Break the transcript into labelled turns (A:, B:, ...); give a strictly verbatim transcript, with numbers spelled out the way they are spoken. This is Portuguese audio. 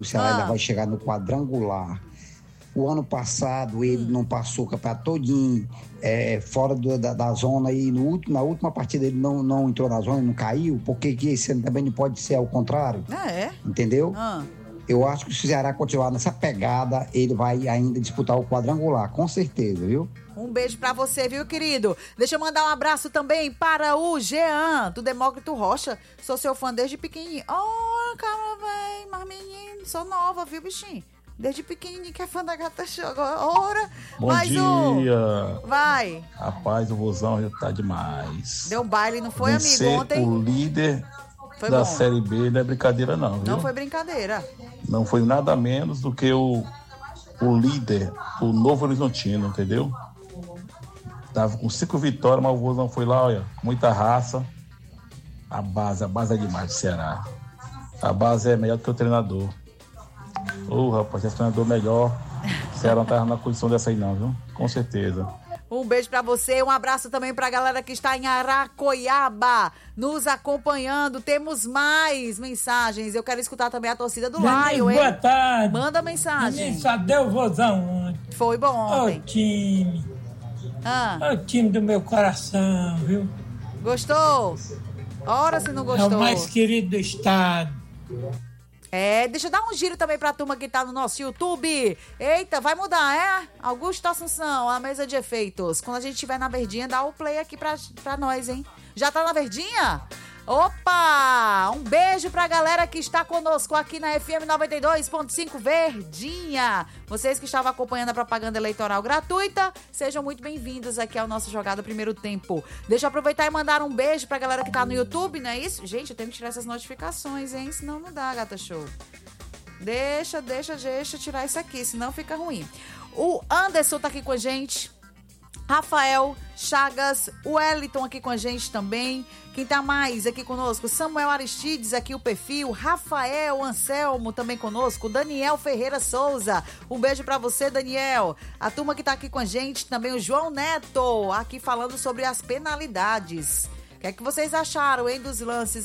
A: O Ceará ainda
B: Ah.
A: vai chegar no quadrangular. O ano passado ele não passou o campeonato todinho é, fora do, da, da zona e no último, na última partida ele não, não entrou na zona, não caiu, porque que esse ano também não pode ser ao contrário.
B: Ah, é?
A: Entendeu?
B: Ah.
A: Eu acho que se o Ceará continuar nessa pegada, ele vai ainda disputar o quadrangular, com certeza, viu?
B: Um beijo pra você, viu, querido? Deixa eu mandar um abraço também para o Jean, do Demócrito Rocha. Sou seu fã desde pequenininho. Oh, cara, véi, mas menino, sou nova, viu, bichinho? Desde pequenininho que é fã da Gata Show. Ora,
C: Bom
B: mais
C: dia.
B: um. Vai.
C: Rapaz, o Vozão já tá demais.
B: Deu um baile, não foi,
C: Vencer
B: amigo? Ontem
C: o líder
B: foi
C: da
B: bom.
C: Série B não é brincadeira não, viu?
B: Não foi brincadeira.
C: Não foi nada menos do que o, o líder, o Novo Horizontino, entendeu? Tava com cinco vitórias, mas o Vozão foi lá, olha, muita raça. A base, a base é demais do Ceará. A base é melhor do que o treinador. Ô, oh, rapaz, esse treinador melhor. O Ceará não tava na condição dessa aí não, viu? Com certeza.
B: Um beijo pra você, um abraço também pra galera que está em Aracoiaba, nos acompanhando. Temos mais mensagens. Eu quero escutar também a torcida do Lion, hein?
D: Boa tarde.
B: Manda mensagem.
D: Nem só deu Vozão ontem.
B: Foi bom ontem.
D: Ô time.
B: Ah.
D: Ô time do meu coração, viu?
B: Gostou? Ora, se não
D: É
B: gostou.
D: o mais querido do estado.
B: É, deixa eu dar um giro também pra turma que tá no nosso YouTube. Eita, vai mudar, é? Augusto Assunção, a mesa de efeitos. Quando a gente estiver na verdinha, dá o play aqui pra, pra nós, hein? Já tá na verdinha? Opa! Um beijo pra galera que está conosco aqui na F M noventa e dois ponto cinco Verdinha. Vocês que estavam acompanhando a propaganda eleitoral gratuita, sejam muito bem-vindos aqui ao nosso Jogada Primeiro Tempo. Deixa eu aproveitar e mandar um beijo pra galera que tá no YouTube, não é isso? Gente, eu tenho que tirar essas notificações, hein? Senão não dá, Gata Show. Deixa, deixa, deixa eu tirar isso aqui, senão fica ruim. O Anderson tá aqui com a gente. Rafael Chagas, o Wellington aqui com a gente também. Quem tá mais aqui conosco? Samuel Aristides, aqui o perfil. Rafael Anselmo também conosco. Daniel Ferreira Souza. Um beijo pra você, Daniel. A turma que tá aqui com a gente também, o João Neto, aqui falando sobre as penalidades. O que é que vocês acharam, hein, dos lances